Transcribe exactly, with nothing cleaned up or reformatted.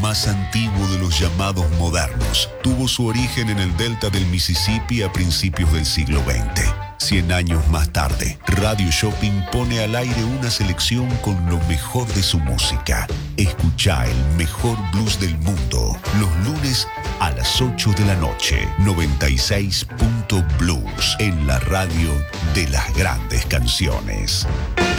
más antiguo de los llamados modernos, tuvo su origen en el delta del Mississippi a principios del siglo veinte. Cien años más tarde, Radio Shopping pone al aire una selección con lo mejor de su música. Escucha el mejor blues del mundo los lunes a las ocho de la noche. noventa y seis punto blues en la radio de las grandes canciones.